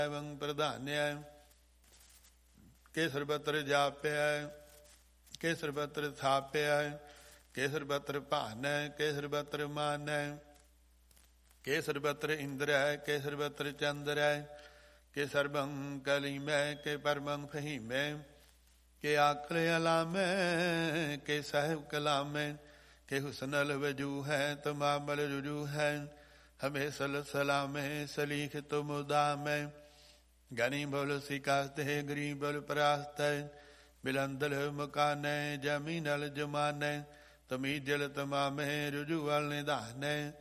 ਵੰ ਪ੍ਰਧਾਨਿਆ ਕੇਸਰ ਬਤਰ ਜਾਪਿਆ ਕੇਸਰ ਬਤਰ ਥਾਪਿਆ ਕੇਸਰ ਬਤਰ ਭਾਨੈ ਕੇਸਰ ਬਤਰ ਮਾਨੈ ਕੇਸਰ ਬਤਰ ਇੰਦਰੈ ਕੇਸਰ ਬਤਰ ਚੰਦਰੈ ਕੇ ਸਰਬੰ ਕਲੀਮੈ ਕੇ ਪਰਮੰ ਫਹੀਮੈ ਕੇ ਆਕਲ ਅਲਾਮੈ ਕੇ ਸਾਹਿਬ ਕਲਾਮੈ ਕੇ ਹੁਸਨਲ ਵਜੂ ਹੈ ਤਮਾਮਲ ਰੁਜੂ ਹੈ ਹਮੇ ਸਲ ਸਲਾਮੈ ਸਲੀਖ ਤੁਮ ਉਦਾਮੈ ਗਨੀ ਬੋਲ ਸਿਕਾਸਤੇ ਗਰੀਬ ਬਲ ਪਰਾਸਤੈ ਬਿਲੰਦਲ ਮਕਾਨੈ ਜਮੀਨਲ ਜਮਾਨੈ ਤਮੀ ਜਲ ਤਮਾਮੈ ਰੁਜੂ ਵਲ ਨਿਧਾਨੈ